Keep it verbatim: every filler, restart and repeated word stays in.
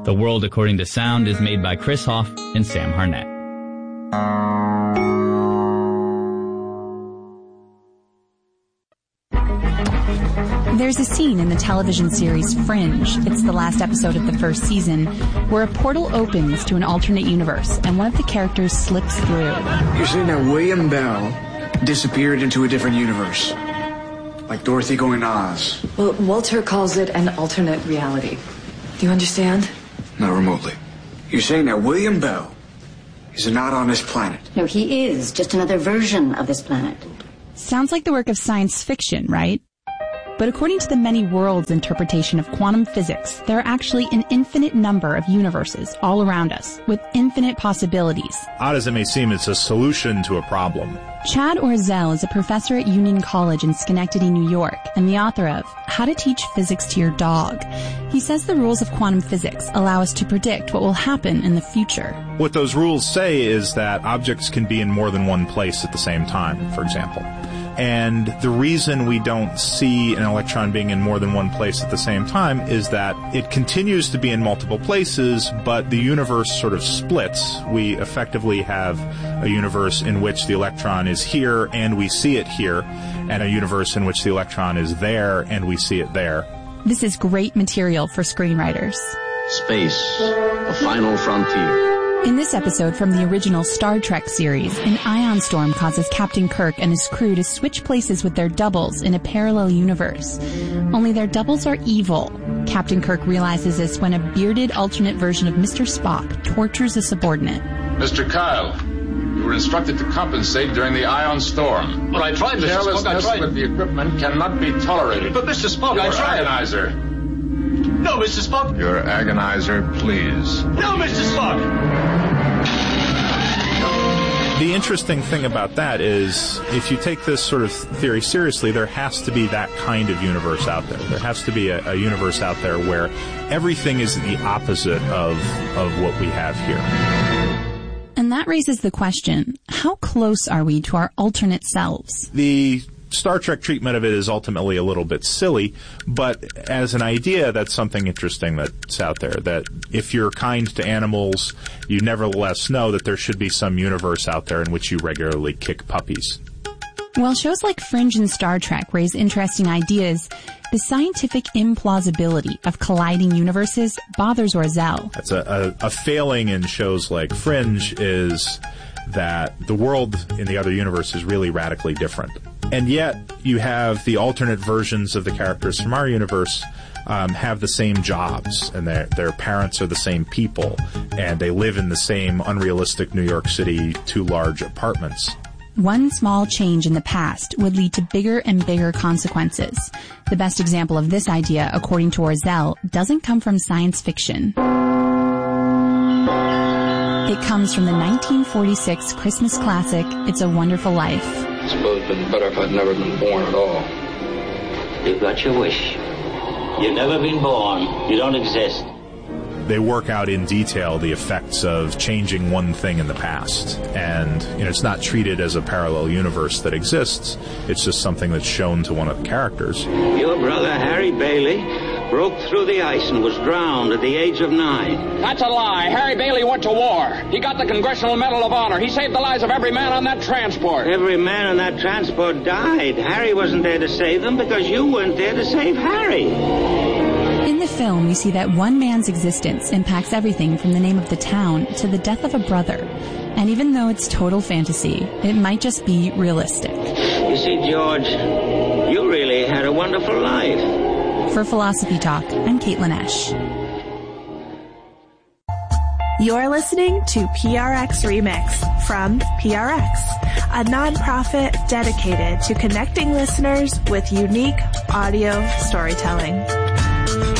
The World According to Sound is made by Chris Hoff and Sam Harnett. There's a scene in the television series Fringe, it's the last episode of the first season, where a portal opens to an alternate universe and one of the characters slips through. You're saying that William Bell disappeared into a different universe? Like Dorothy going to Oz? Well, Walter calls it an alternate reality. Do you understand? Not remotely. You're saying that William Bell is not on this planet? No, he is. Just another version of this planet. Sounds like the work of science fiction, right? But according to the many worlds interpretation of quantum physics, there are actually an infinite number of universes all around us, with infinite possibilities. Odd as it may seem, it's a solution to a problem. Chad Orzel is a professor at Union College in Schenectady, New York, and the author of How to Teach Physics to Your Dog. He says the rules of quantum physics allow us to predict what will happen in the future. What those rules say is that objects can be in more than one place at the same time, for example. And the reason we don't see an electron being in more than one place at the same time is that it continues to be in multiple places, but the universe sort of splits. We effectively have a universe in which the electron is here and we see it here, and a universe in which the electron is there and we see it there. This is great material for screenwriters. Space, the final frontier. In this episode from the original Star Trek series, an ion storm causes Captain Kirk and his crew to switch places with their doubles in a parallel universe. Only their doubles are evil. Captain Kirk realizes this when a bearded alternate version of Mister Spock tortures a subordinate. Mister Kyle, you were instructed to compensate during the ion storm. But I tried, Mister Spock, I Carelessness tried. with the equipment cannot be tolerated. But Mister Spock, Your I tried. agonizer. No, Mister Spock. Your agonizer, please. No, Mister Spock. The interesting thing about that is, if you take this sort of theory seriously, there has to be that kind of universe out there. There has to be a, a universe out there where everything is the opposite of, of what we have here. And that raises the question, how close are we to our alternate selves? The Star Trek treatment of it is ultimately a little bit silly, but as an idea, that's something interesting that's out there, that if you're kind to animals, you nevertheless know that there should be some universe out there in which you regularly kick puppies. While shows like Fringe and Star Trek raise interesting ideas, the scientific implausibility of colliding universes bothers Orzel. That's a, a, a failing in shows like Fringe is that the world in the other universe is really radically different. And yet, you have the alternate versions of the characters from our universe um, have the same jobs, and their their parents are the same people, and they live in the same unrealistic New York City two large apartments. One small change in the past would lead to bigger and bigger consequences. The best example of this idea, according to Orzel, doesn't come from science fiction. It comes from the nineteen forty-six Christmas classic, It's a Wonderful Life. I suppose it'd been better if I'd never been born at all. You've got your wish. You've never been born. You don't exist. They work out in detail the effects of changing one thing in the past. And, you know, it's not treated as a parallel universe that exists. It's just something that's shown to one of the characters. Your brother, Harry Bailey, broke through the ice and was drowned at the age of nine. That's a lie. Harry Bailey went to war. He got the Congressional Medal of Honor. He saved the lives of every man on that transport. Every man on that transport died. Harry wasn't there to save them because you weren't there to save Harry. In the film, we see that one man's existence impacts everything from the name of the town to the death of a brother. And even though it's total fantasy, it might just be realistic. You see, George, you really had a wonderful life. For Philosophy Talk, I'm Caitlin Esch. You're listening to P R X Remix from P R X, a nonprofit dedicated to connecting listeners with unique audio storytelling.